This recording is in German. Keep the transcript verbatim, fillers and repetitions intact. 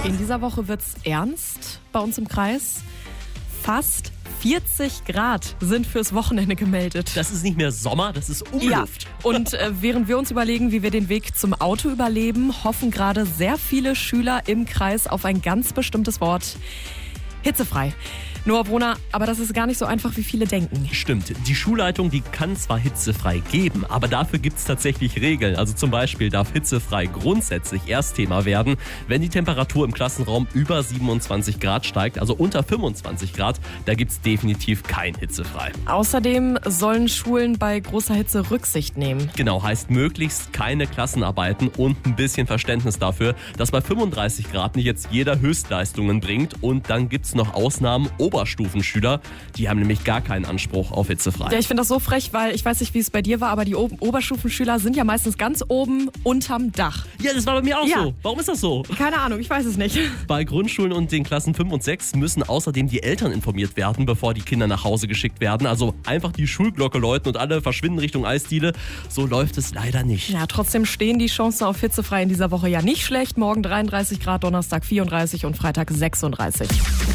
In dieser Woche wird's ernst bei uns im Kreis. Fast vierzig Grad sind fürs Wochenende gemeldet. Das ist nicht mehr Sommer, das ist Umluft. Ja, und äh, während wir uns überlegen, wie wir den Weg zum Auto überleben, hoffen gerade sehr viele Schüler im Kreis auf ein ganz bestimmtes Wort: hitzefrei. Noah Brunner, aber das ist gar nicht so einfach, wie viele denken. Stimmt, die Schulleitung, die kann zwar hitzefrei geben, aber dafür gibt es tatsächlich Regeln. Also zum Beispiel darf hitzefrei grundsätzlich erst Thema werden, wenn die Temperatur im Klassenraum über siebenundzwanzig Grad steigt, also unter fünfundzwanzig Grad, da gibt es definitiv kein hitzefrei. Außerdem sollen Schulen bei großer Hitze Rücksicht nehmen. Genau, heißt möglichst keine Klassenarbeiten und ein bisschen Verständnis dafür, dass bei fünfunddreißig Grad nicht jetzt jeder Höchstleistungen bringt. Und dann gibt es noch Ausnahmen. Oberstufenschüler, die haben nämlich gar keinen Anspruch auf hitzefrei. Ja, ich finde das so frech, weil ich weiß nicht, wie es bei dir war, aber die Ober- Oberstufenschüler sind ja meistens ganz oben unterm Dach. Ja, das war bei mir auch Ja. so. Warum ist das so? Keine Ahnung, ich weiß es nicht. Bei Grundschulen und den Klassen fünf und sechs müssen außerdem die Eltern informiert werden, bevor die Kinder nach Hause geschickt werden. Also einfach die Schulglocke läuten und alle verschwinden Richtung Eisdiele. So läuft es leider nicht. Ja, trotzdem stehen die Chancen auf hitzefrei in dieser Woche ja nicht schlecht. Morgen dreiunddreißig Grad, Donnerstag vierunddreißig und Freitag sechsunddreißig.